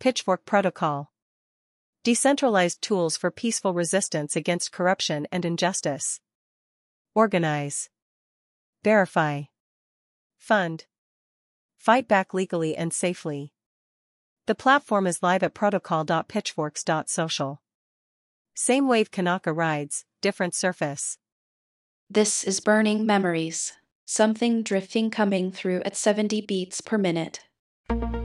Pitchfork Protocol. Decentralized tools for peaceful resistance against corruption and injustice. Organize. Verify. Fund. Fight back legally and safely. The platform is live at protocol.pitchforks.social. Same wave Kanaka rides, different surface. This is Burning Memories. Something drifting coming through at 70 beats per minute.